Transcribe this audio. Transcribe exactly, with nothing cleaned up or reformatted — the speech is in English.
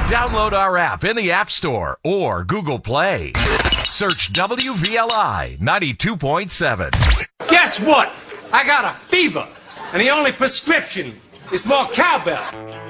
Download our app in the App Store or Google Play. Search W V L I ninety-two point seven. Guess what? I got a fever, and the only prescription is more cowbell.